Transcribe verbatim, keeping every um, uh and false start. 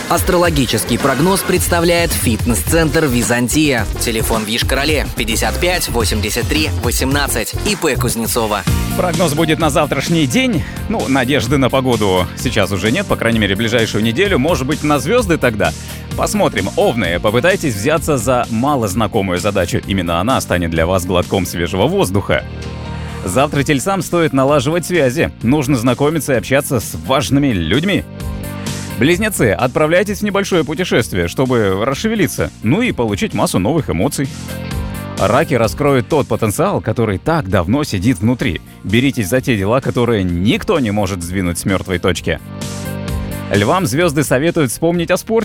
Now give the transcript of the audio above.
Астрологический прогноз представляет фитнес-центр «Византия». Телефон в Йошкар-Оле пятьдесят пять восемьдесят три восемнадцать. ИП Кузнецова. Прогноз будет на завтрашний день. Ну, надежды на погоду сейчас уже нет, по крайней мере, ближайшую неделю. Может быть, на звезды тогда? Посмотрим. Овны, попытайтесь взяться за малознакомую задачу. Именно она станет для вас глотком свежего воздуха. Завтра тельцам стоит налаживать связи. Нужно знакомиться и общаться с важными людьми. Близнецы, отправляйтесь в небольшое путешествие, чтобы расшевелиться, ну и получить массу новых эмоций. Раки раскроют тот потенциал, который так давно сидит внутри. Беритесь за те дела, которые никто не может сдвинуть с мертвой точки. Львам звезды советуют вспомнить о спорте.